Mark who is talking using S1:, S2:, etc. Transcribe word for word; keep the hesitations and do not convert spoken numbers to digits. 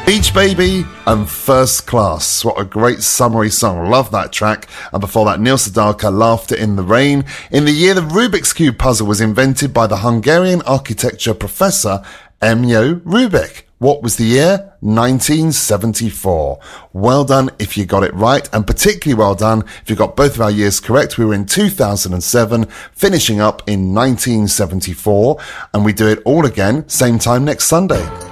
S1: Beach Baby and First Class. What a great summery song. Love that track. And before that, Neil Sedaka, Laughter in the Rain. In the year the Rubik's Cube puzzle was invented by the Hungarian architecture professor Emyo Rubik. What was the year? nineteen seventy-four. Well done if you got it right, and particularly well done if you got both of our years correct. We were in two thousand seven, finishing up in nineteen seventy-four, and we do it all again, same time next Sunday.